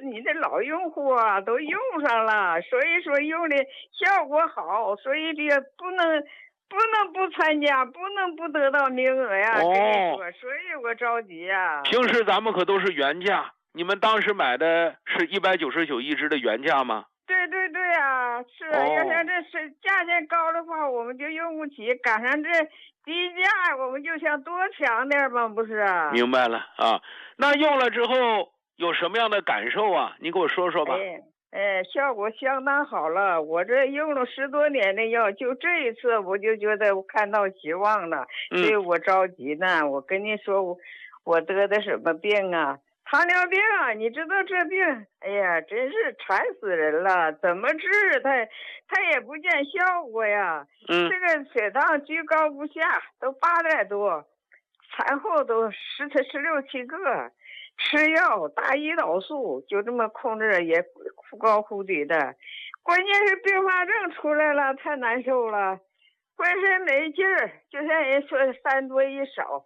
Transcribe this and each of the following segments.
你的老用户啊都用上了，所以说用的效果好，所以这不能不参加，不能不得到名额呀。跟你说，所以我着急呀。 平时咱们可都是原价，你们当时买的是199一支的原价吗？ 对对对啊，是啊，要像这是价钱高的话，我们就用不起，赶上这低价，我们就想多抢点嘛，不是啊？ 明白了啊，那用了之后有什么样的感受啊？你给我说说吧。 效果相当好了，我这用了10多年的药，就这一次我就觉得我看到希望了，所以我着急呢。我跟你说，我得的什么病啊？糖尿病啊，你知道这病，哎呀，真是馋死人了！怎么治它也不见效果呀。这个血糖居高不下，都8点多，产后都16、17个，吃药打胰岛素，就这么控制也忽高忽低的。关键是并发症出来了，太难受了，浑身没劲儿，就像人说3多1少，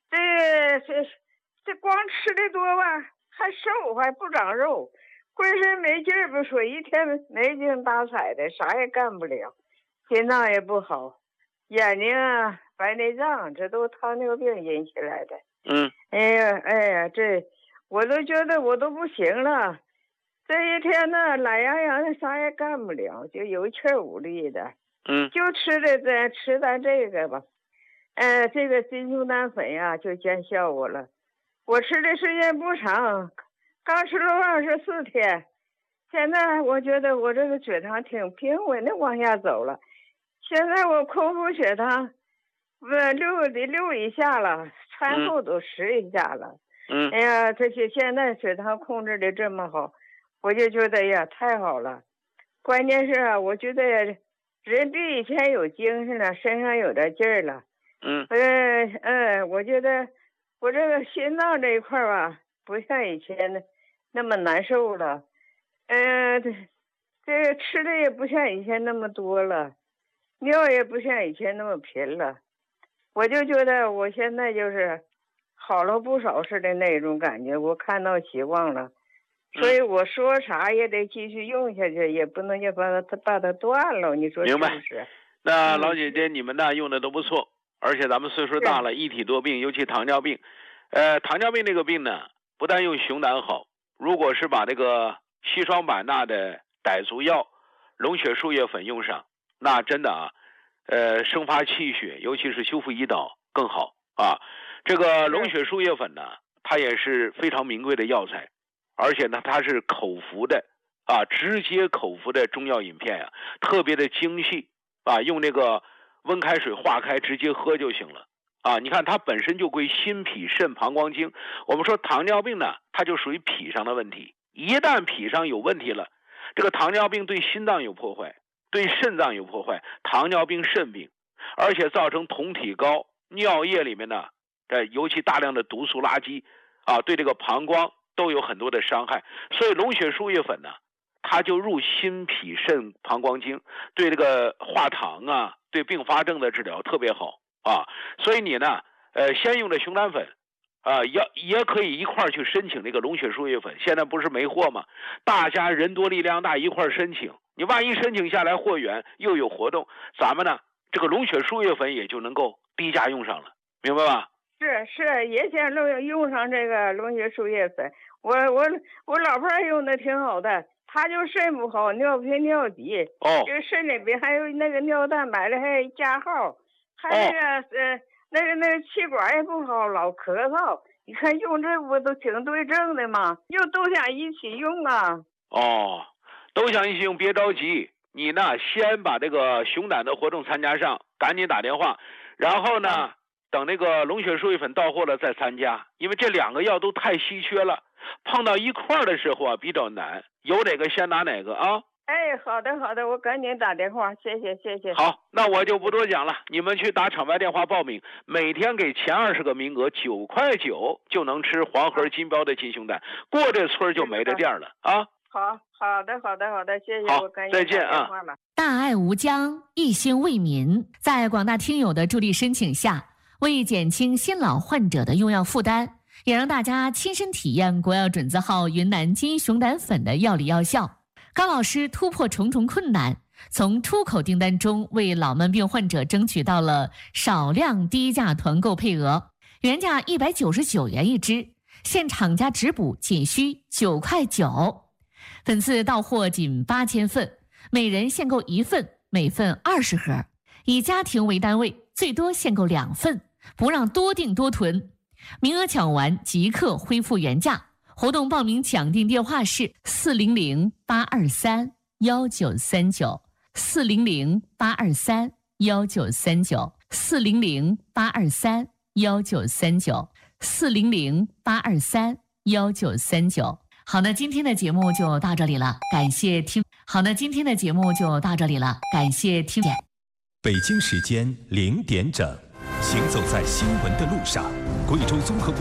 这光吃的多吧，还瘦还不长肉，浑身没劲儿不说，一天没精打采的，啥也干不了，心脏也不好，眼睛啊白内障，这都糖尿病引起来的。哎呀，这我都觉得我都不行了，这一天呢懒洋洋的，啥也干不了，就有气无力的。就吃咱这个吧，这个金熊丹粉呀就见效果了。我吃的时间不长，刚吃了24天，现在我觉得我这个血糖挺平稳的往下走了。现在我空腹血糖6以下了，餐后都10以下了。哎呀，这些现在血糖控制的这么好，我就觉得呀太好了。关键是啊，我觉得人比以前有精神了，身上有点劲儿了。我觉得我这个心脏这一块吧，不像以前那么难受了。这个吃的也不像以前那么多了，尿也不像以前那么频了。我就觉得我现在就是好了不少似的那种感觉，我看到希望了。所以我说啥也得继续用下去，也不能就把它断了。你说是不是？ 那老姐姐，你们呢用的都不错，而且咱们岁数大了，一体多病，尤其糖尿病。糖尿病这个病呢，不但用熊胆好，如果是把这个硒霜版钠的傣族药、龙血树叶粉用上，那真的啊，生发气血，尤其是修复胰岛更好啊。这个龙血树叶粉呢，它也是非常名贵的药材。而且呢，它是口服的啊，直接口服的中药饮片呀，特别的精细啊，用那个温开水化开直接喝就行了啊。你看它本身就归心脾肾膀胱经，我们说糖尿病呢，它就属于脾上的问题，一旦脾上有问题了，这个糖尿病对心脏有破坏，对肾脏有破坏，糖尿病肾病，而且造成酮体高，尿液里面呢，尤其大量的毒素垃圾啊，对这个膀胱都有很多的伤害，所以龙血树叶粉呢，它就入心脾肾膀胱经，对这个化糖啊，对并发症的治疗特别好啊。所以你呢，先用的熊胆粉啊，也可以一块去申请这个龙血树叶粉。现在不是没货吗？大家人多力量大，一块申请。你万一申请下来货源又有活动，咱们呢这个龙血树叶粉也就能够低价用上了，明白吧？ 是，也想用上这个龙血树叶粉。我老婆用的挺好的，她就肾不好，尿频尿急。这个肾里边还有那个尿蛋白的，还加号，还那个气管也不好，老咳嗽。你看用这不都挺对症的吗？又都想一起用啊。 都想一起用，别着急。你呢，先把这个熊胆的活动参加上，赶紧打电话，然后呢，等那个龙血树叶粉到货了再参加，因为这2个药都太稀缺了，碰到一块儿的时候啊比较难，有哪个先拿哪个啊。 好的，我赶紧打电话，谢谢。 好，那我就不多讲了，你们去打场外电话报名，每天给前20个名额，9.9块就能吃黄河金标的金熊胆，过这村就没这店了啊。 好的，谢谢。 好， 我赶紧再见啊。 大爱无疆，一心为民，在广大听友的助力申请下，为减轻新老患者的用药负担， 也让大家亲身体验国药准字号云南金熊胆粉的药理药效。高老师突破重重困难，从出口订单中为老慢病患者争取到了少量低价团购配额，原价199元一支，现厂家直补仅需9块9，本次到货仅8000份，每人限购1份，每份20盒，以家庭为单位，最多限购2份，不让多订多囤，名额抢完即刻恢复原价。活动报名抢订电话是400-823-1939，400-823-1939，400-823-1939。好，那今天的节目就到这里了，感谢听。 北京时间0点整，行走在新闻的路上，贵州综合广